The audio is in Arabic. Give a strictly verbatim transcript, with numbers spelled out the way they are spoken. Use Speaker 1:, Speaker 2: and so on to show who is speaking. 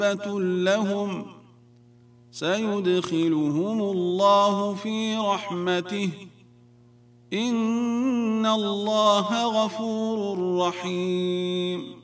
Speaker 1: محبة لهم سيدخلهم الله في رحمته إن الله غفور رحيم